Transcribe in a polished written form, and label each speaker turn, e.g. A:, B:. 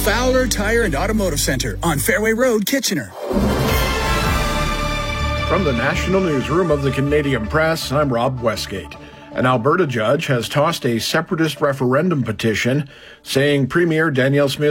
A: Fowler Tire and Automotive Center on Fairway Road, Kitchener.
B: From the National Newsroom of the Canadian Press, I'm Rob Westgate. An Alberta judge has tossed a separatist referendum petition saying Premier Danielle Smith